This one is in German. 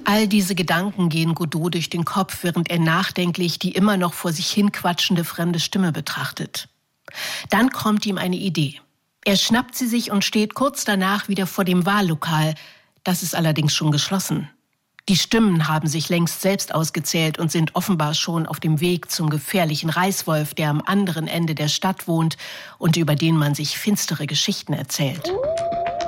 All diese Gedanken gehen Godot durch den Kopf, während er nachdenklich die immer noch vor sich hin quatschende fremde Stimme betrachtet. Dann kommt ihm eine Idee. Er schnappt sie sich und steht kurz danach wieder vor dem Wahllokal. Das ist allerdings schon geschlossen. Die Stimmen haben sich längst selbst ausgezählt und sind offenbar schon auf dem Weg zum gefährlichen Reißwolf, der am anderen Ende der Stadt wohnt und über den man sich finstere Geschichten erzählt.